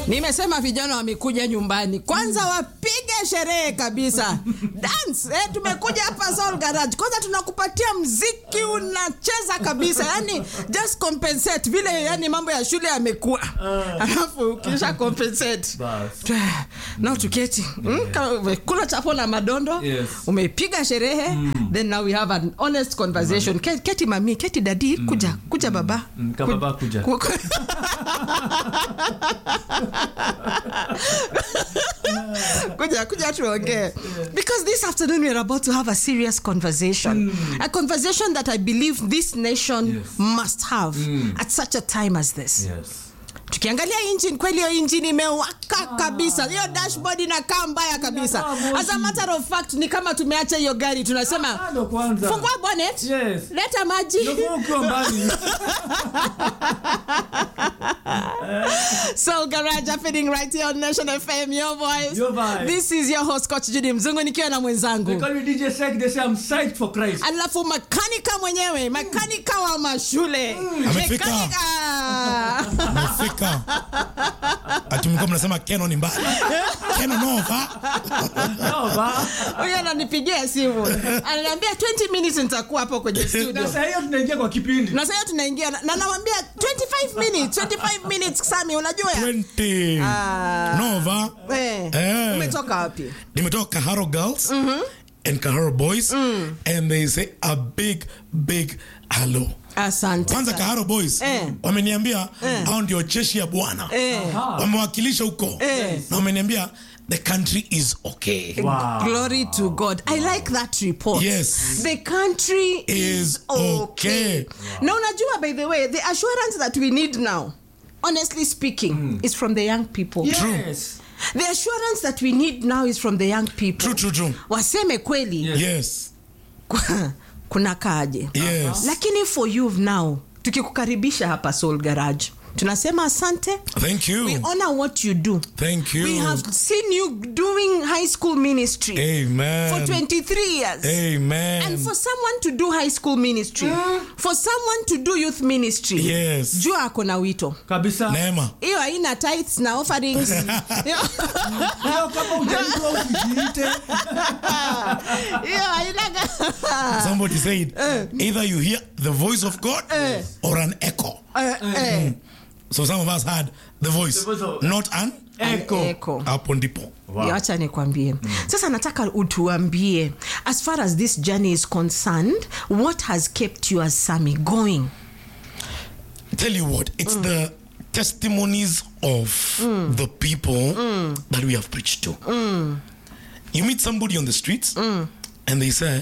Nimesema vijana wamekuja nyumbani. Kwanza wapige sherehe kabisa. Dance. Tumekuja hapa Soul Garage. Kwanza tunakupatia muziki unacheza kabisa. Yani just compensate vile yani mambo ya shule yamekuwa. Alafu kisha compensate. Now tuketi. Kula chapo na madondo. Yes. Umepiga sherehe. Then now we have an honest conversation. Keti mami, keti daddy, kuja baba. Baba kuja. Kuja tuongee. Because this afternoon we are about to have a serious conversation. A conversation that I believe this nation must have at such a time as this. Yes. Tukiangalia engine, kweli hiyo engine imewaka kabisa. Hiyo dashboard inakaa mbaya kabisa. As a matter of fact, ni kama tumeacha hiyo gari tunasema fungua bonnet. Yes. Leta maji. Soul Garage happening right here on Nation FM, your voice. Your vibe. This is your host Coach Judy Mzungu nikiwa na mwenzangu. They call me DJ Sek, they say I'm psyched for Christ. Alafu makanika mwenyewe, makanika wa mashule. Amefika. Atumiko mnasema Keno ni mbali. Keno Nova. Huyo ananipigia simu. Ananiambia 20 minutes nitakuwa hapo kwenye studio. Na sasa hiyo tunaingia kwa kipindi. Na sasa tunaingia na namwambia 25 minutes Sami unajua? 20. Nova. Umetoka wapi? Nimetoka Kaharo Girls and Kaharo Boys and they say a big hello. Asante. Kwanza Kaharo Boys wameniambia hao ndio jeshi ya Bwana. Wamewakilisha huko. Na wameniambia the country is okay. Wow. Glory to God. I like that report. Yes. The country is okay. Now unajua, by the way, the assurance that we need now, honestly speaking, is from the young people. Yes. True. The assurance that we need now is from the young people. True. Waseme kweli. Yes. Kuna kaje. Yes. Lakini for you now, tukikukaribisha hapa Soul Garage, tunasema asante. Thank you. We honor what you do. Thank you. We have seen you doing high school ministry. Amen. For 23 years. Amen. And for someone to do high school ministry, for someone to do youth ministry, yes. Jua ako na wito. Kabisa. Neema. Hiyo haina tithes na offerings. Somebody said, either you hear the voice of God or an echo. So some of us had the voice not an echo. Hapo ndipo. Acha nikwambie. Sasa nataka utuambie, as far as this journey is concerned, what has kept you as Sami going? Tell you what, it's the testimonies of the people that we have preached to. You meet somebody on the streets and they say,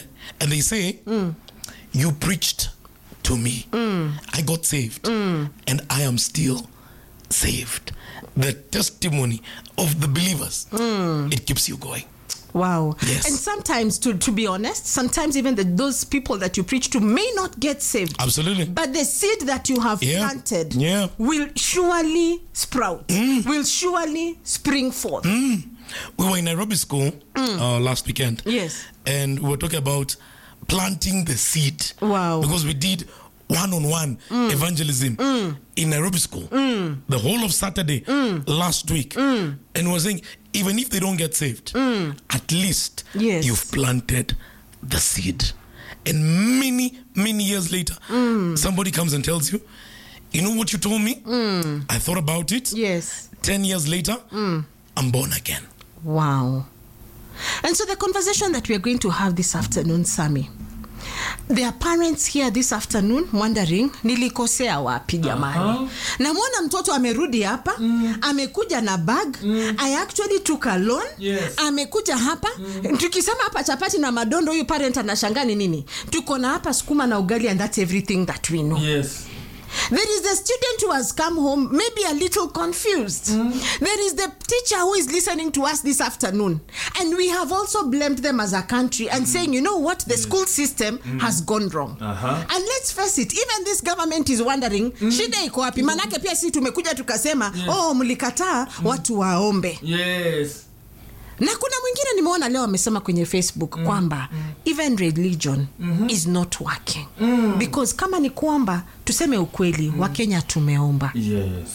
you preached to me. I got saved and I am still saved. The testimony of the believers, it keeps you going. Wow. Yes. And sometimes, to be honest, sometimes even those people that you preach to may not get saved. Absolutely. But the seed that you have planted will surely sprout, will surely spring forth. We were in Nairobi school last weekend. Yes. And we were talking about planting the seed. Wow. Because we did one-on-one evangelism in Nairobi school the whole of Saturday last week. And we were saying, even if they don't get saved, at least you've planted the seed. And many years later, somebody comes and tells you, you know what you told me? I thought about it. Yes. 10 years later, I'm born again. Wow. And so the conversation that we are going to have this afternoon, Sami, there are parents here this afternoon wondering, nilikosea wapi jamani? Na muona mtoto amerudi hapa, amekuja na bag, I actually took a loan, amekuja hapa, tukisema hapa chapati na madondo, huyu parent anashangaa ni nini? Tuko na hapa sukuma na ugali and that's everything that we know. Yes. There is the student who has come home maybe a little confused. There is the teacher who is listening to us this afternoon. And we have also blamed them as a country and saying, you know what, the school system has gone wrong. And let's face it, even this government is wondering, shida iko wapi? Manake pia si tumekuja tukasema, mlikataa watu waombe. Yes. Na kuna mwingine nimeona leo amesema kwenye Facebook kwamba even religion is not working. Because kama ni kwamba tuseme ukweli, Wakenya tumeomba. Yes.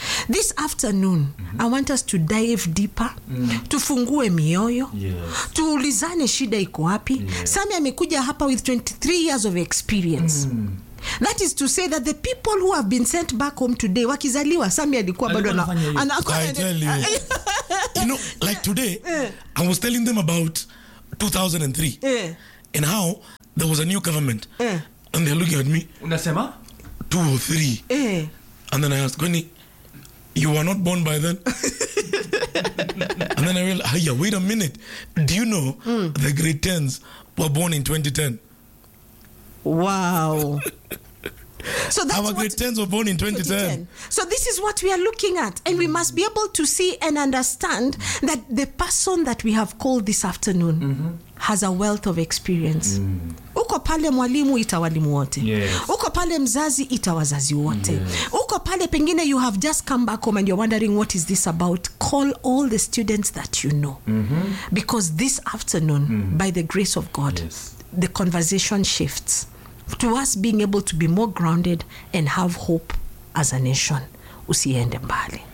This afternoon, I want us to dive deeper. Tufungue mioyo. Yes. Tuulizane shida iko wapi. Sami amekuja hapa with 23 years of experience. That is to say that the people who have been sent back home today, wakizaliwa, Sami alikuwa bado na... I tell you. You know, like today, I was telling them about 2003 and how there was a new government. And they're looking at me. Unasema? 2 or 3. And then I asked, Gwenny, you were not born by then? And then I realized, wait a minute. Do you know the grade 10s were born in 2010? Wow. So that's our grade 10s were born in 2010. So this is what we are looking at, and we must be able to see and understand that the person that we have called this afternoon has a wealth of experience. Uko pale mwalimu ita walimu wote. Uko pale mzazi ita wazazi wote. Uko pale pengine you have just come back home and you're wondering what is this about. Call all the students that you know. Because this afternoon, by the grace of God, the conversation shifts to us being able to be more grounded and have hope as a nation. Usiende mbali.